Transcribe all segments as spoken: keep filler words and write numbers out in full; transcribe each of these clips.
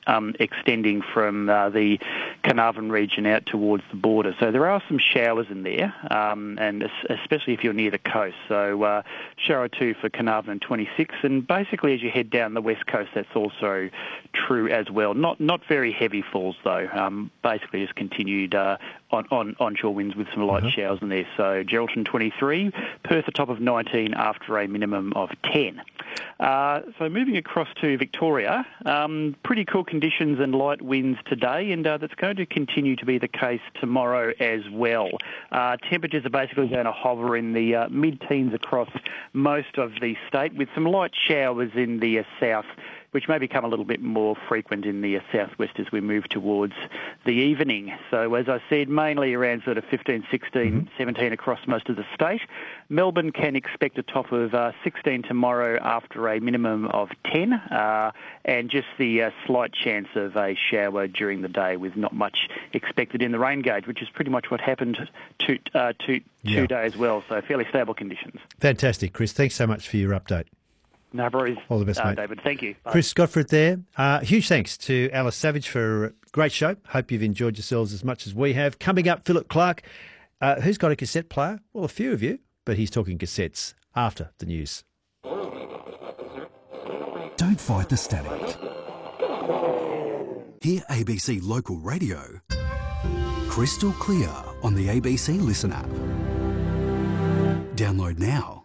um, extending from uh, the Carnarvon region out towards the border. So there are some showers in there, um, and especially if you're near the coast. So uh, shower two for Carnarvon and twenty-six, and basically as you head down the west coast, that's also true as well. Not not very heavy falls though. Um, basically just continued uh, on, on onshore winds with some light mm-hmm. showers in there. So Geraldton twenty-three, Perth a top of nineteen after a minimum of ten. Uh, so moving across to Victoria, um, pretty cool conditions and light winds today, and uh, that's going to continue to be the case tomorrow as well. Uh, temperatures are basically going to hover in the uh, mid-teens across most of the state, with some light showers in the uh, south, which may become a little bit more frequent in the uh, southwest as we move towards the evening. So as I said, mainly around sort of fifteen, sixteen, mm-hmm. seventeen across most of the state. Melbourne can expect a top of uh, sixteen tomorrow after a minimum of ten, uh, and just the uh, slight chance of a shower during the day with not much expected in the rain gauge, which is pretty much what happened to, uh, to yeah. today as well. So fairly stable conditions. Fantastic, Chris. Thanks so much for your update. No worries. All the best, uh, mate. David. Thank you. Bye. Chris Scotford there. Uh, huge thanks to Alice Savage for a great show. Hope you've enjoyed yourselves as much as we have. Coming up, Philip Clark. Uh, who's got a cassette player? Well, a few of you, but he's talking cassettes after the news. Don't fight the static. Hear A B C Local Radio crystal clear on the A B C Listen app. Download now.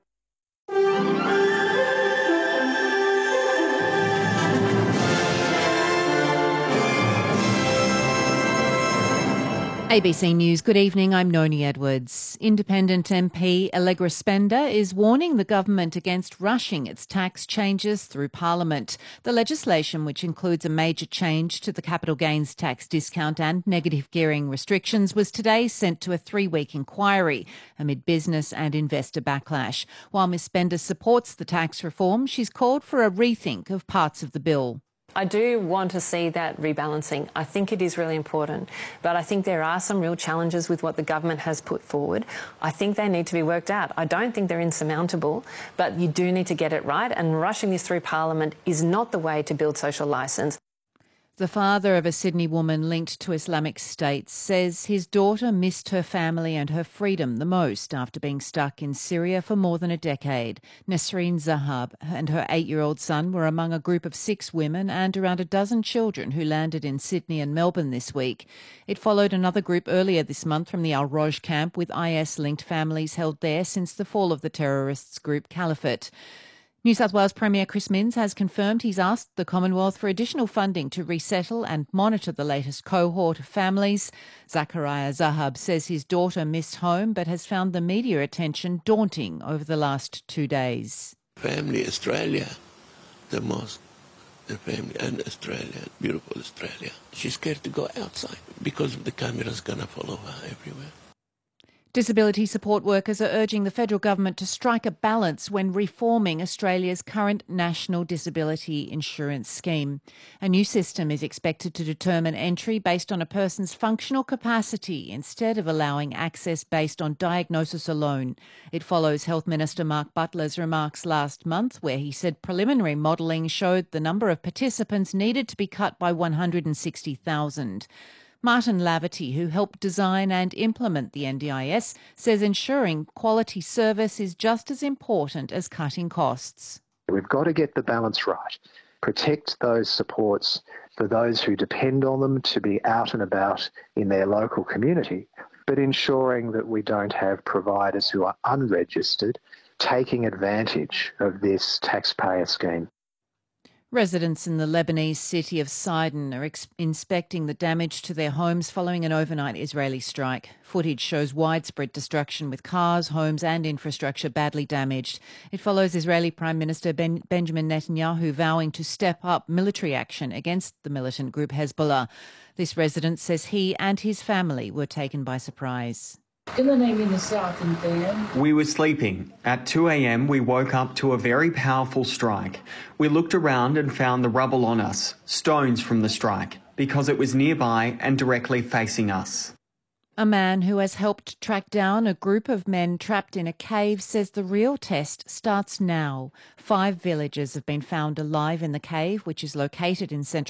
A B C News, good evening, I'm Noni Edwards. Independent M P Allegra Spender is warning the government against rushing its tax changes through Parliament. The legislation, which includes a major change to the capital gains tax discount and negative gearing restrictions, was today sent to a three-week inquiry amid business and investor backlash. While Miz Spender supports the tax reform, she's called for a rethink of parts of the bill. I do want to see that rebalancing. I think it is really important, but I think there are some real challenges with what the government has put forward. I think they need to be worked out. I don't think they're insurmountable, but you do need to get it right, and rushing this through Parliament is not the way to build social licence. The father of a Sydney woman linked to Islamic State says his daughter missed her family and her freedom the most after being stuck in Syria for more than a decade. Nasreen Zahab and her eight-year-old son were among a group of six women and around a dozen children who landed in Sydney and Melbourne this week. It followed another group earlier this month from the Al Roj camp with I S-linked families held there since the fall of the terrorists group Caliphate. New South Wales Premier Chris Minns has confirmed he's asked the Commonwealth for additional funding to resettle and monitor the latest cohort of families. Zachariah Zahab says his daughter missed home but has found the media attention daunting over the last two days. Family Australia, the most, the family and Australia, beautiful Australia. She's scared to go outside because the camera's going to follow her everywhere. Disability support workers are urging the federal government to strike a balance when reforming Australia's current national disability insurance scheme. A new system is expected to determine entry based on a person's functional capacity instead of allowing access based on diagnosis alone. It follows Health Minister Mark Butler's remarks last month, where he said preliminary modelling showed the number of participants needed to be cut by one hundred sixty thousand. Martin Laverty, who helped design and implement the N D I S, says ensuring quality service is just as important as cutting costs. We've got to get the balance right. Protect those supports for those who depend on them to be out and about in their local community, but ensuring that we don't have providers who are unregistered taking advantage of this taxpayer scheme. Residents in the Lebanese city of Sidon are ex- inspecting the damage to their homes following an overnight Israeli strike. Footage shows widespread destruction with cars, homes and infrastructure badly damaged. It follows Israeli Prime Minister ben- Benjamin Netanyahu vowing to step up military action against the militant group Hezbollah. This resident says he and his family were taken by surprise. We were sleeping. At two a.m. we woke up to a very powerful strike. We looked around and found the rubble on us, stones from the strike, because it was nearby and directly facing us. A man who has helped track down a group of men trapped in a cave says the real test starts now. Five villagers have been found alive in the cave, which is located in central